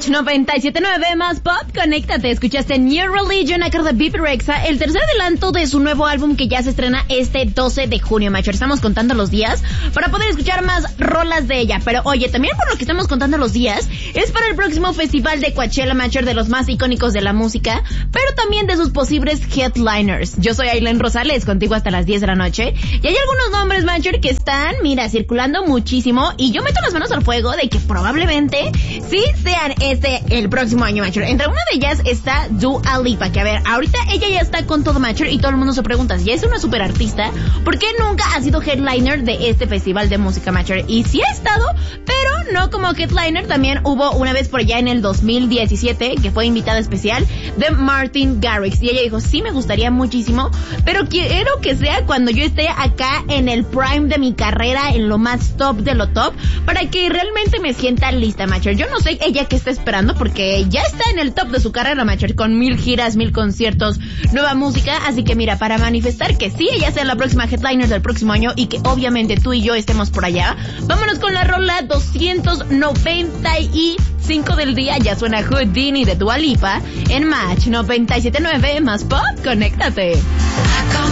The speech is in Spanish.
Match 97.9 más pop, conéctate. Escuchaste New Religion a cargo de Bebe Rexha, el tercer adelanto de su nuevo álbum que ya se estrena este 12 de junio, Matcher. Estamos contando los días para poder escuchar más rolas de ella. Pero oye, también por lo que estamos contando los días, es para el próximo festival de Coachella, Matcher, de los más icónicos de la música, pero también de sus posibles headliners. Yo soy Aileen Rosales, contigo hasta las 10 de la noche. Y hay algunos nombres, Matcher, que están, mira, circulando muchísimo. Y yo meto las manos al fuego de que probablemente sí sean el próximo año, Matcher. Entre una de ellas está Dua Lipa, que a ver, ahorita ella ya está con todo, Matcher, y todo el mundo se pregunta, si es una super artista, ¿por qué nunca ha sido headliner de este festival de música, Matcher? Y sí ha estado, pero no como headliner. También hubo una vez por allá en el 2017, que fue invitada especial de Martin Garrix, y ella dijo, sí me gustaría muchísimo, pero quiero que sea cuando yo esté acá en el prime de mi carrera, en lo más top de lo top, para que realmente me sienta lista, Matcher. Yo no sé ella qué está esperando, porque ya está en el top de su carrera, Matcher, con 1000 giras, 1000 conciertos, nueva música. Así que mira, para manifestar que sí, ella sea la próxima headliner del próximo año y que obviamente tú y yo estemos por allá, vámonos con la rola 295 del día. Ya suena Houdini de Dua Lipa en Match 97.9 más pop, conéctate.